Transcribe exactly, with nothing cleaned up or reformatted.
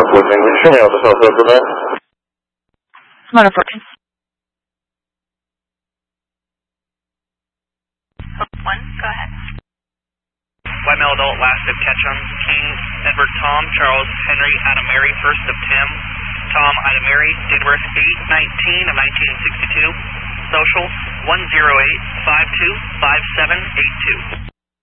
Would you show me out the south of that? Motor fourteen. One, go ahead. White male adult, last of Ketchum, King, Edward Tom, Charles Henry, Adam Mary, first of Tim, Tom, Ida Mary, date of birth eight nineteen of nineteen sixty-two, social one zero eight five two five seven eight two.